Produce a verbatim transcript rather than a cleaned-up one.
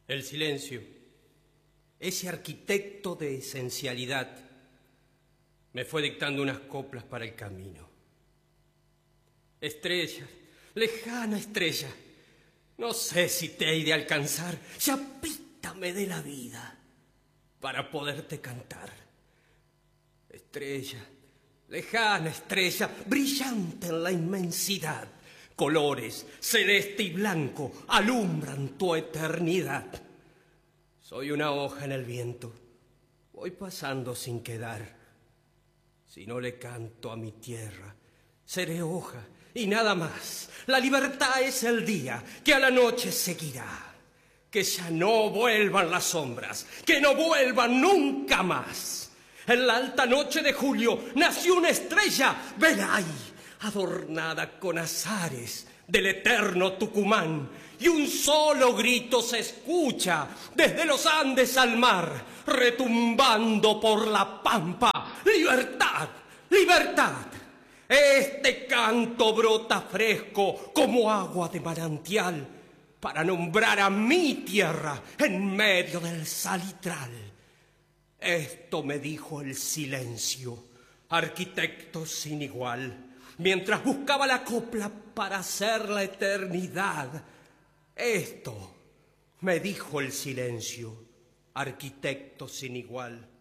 El silencio, ese arquitecto de esencialidad, me fue dictando unas coplas para el camino. Estrella, lejana estrella, no sé si te he de alcanzar, ya pítame de la vida para poderte cantar. Estrella, lejana estrella, brillante en la inmensidad, colores celeste y blanco alumbran tu eternidad. Soy una hoja en el viento, voy pasando sin quedar. Si no le canto a mi tierra, seré hoja y nada más. La libertad es el día que a la noche seguirá. Que ya no vuelvan las sombras, que no vuelvan nunca más. En la alta noche de julio nació una estrella, ven ahí, adornada con azares del eterno Tucumán, y un solo grito se escucha desde los Andes al mar, retumbando por la pampa: ¡libertad! ¡Libertad! Este canto brota fresco como agua de manantial para nombrar a mi tierra en medio del salitral. Esto me dijo el silencio, arquitecto sin igual, mientras buscaba la copla para hacer la eternidad. Esto me dijo el silencio, arquitecto sin igual.